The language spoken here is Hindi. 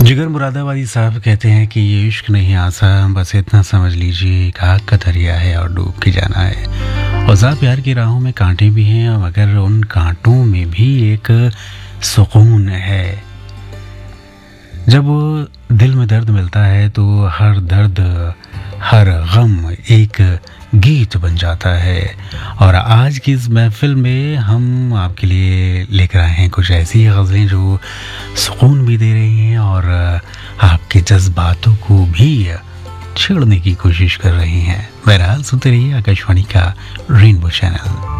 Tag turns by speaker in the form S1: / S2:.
S1: जिगर मुरादाबादी साहब कहते हैं कि ये इश्क नहीं आसा, बस इतना समझ लीजिए एक आग का दरिया है और डूब के जाना है। और ज़ा प्यार की राहों में कांटे भी हैं, मगर उन कांटों में भी एक सुकून है। जब दिल में दर्द मिलता है तो हर दर्द, हर गम एक गीत बन जाता है। और आज की इस महफिल में हम आपके लिए लेकर आए हैं कुछ ऐसी गज़लें जो सुकून भी दे रही हैं और आपके जज्बातों को भी छेड़ने की कोशिश कर रही हैं। बहरहाल सुनते रहिए आकाशवाणी का रेनबो चैनल।